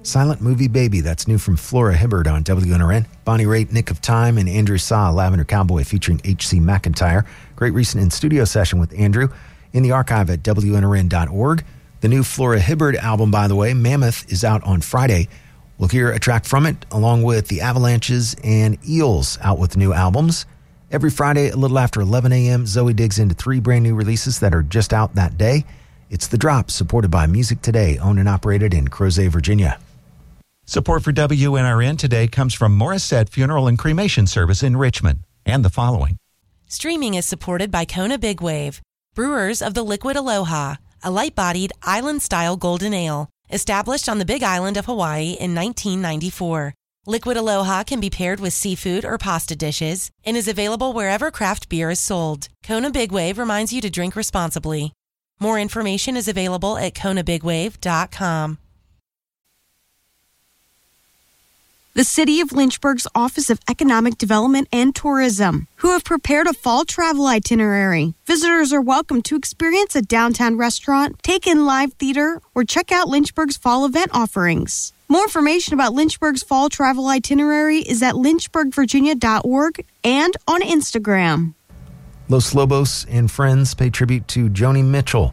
Silent Movie Baby, that's new from Flora Hibbert on WNRN. Bonnie Raitt, Nick of Time, and Andrew Saw, Lavender Cowboy featuring H.C. McIntyre. Great recent in-studio session with Andrew in the archive at WNRN.org. The new Flora Hibbert album, by the way, Mammoth, is out on Friday. We'll hear a track from it, along with the Avalanches and Eels out with new albums. Every Friday, a little after 11 a.m., Zoe digs into 3 brand new releases that are just out that day. It's The Drop, supported by Music Today, owned and operated in Crozet, Virginia. Support for WNRN today comes from Morissette Funeral and Cremation Service in Richmond, and the following. Streaming is supported by Kona Big Wave, brewers of the Liquid Aloha, a light-bodied, island-style golden ale, established on the Big Island of Hawaii in 1994. Liquid Aloha can be paired with seafood or pasta dishes and is available wherever craft beer is sold. Kona Big Wave reminds you to drink responsibly. More information is available at konabigwave.com. The City of Lynchburg's Office of Economic Development and Tourism, who have prepared a fall travel itinerary. Visitors are welcome to experience a downtown restaurant, take in live theater, or check out Lynchburg's fall event offerings. More information about Lynchburg's fall travel itinerary is at lynchburgvirginia.org and on Instagram. Los Lobos and friends pay tribute to Joni Mitchell.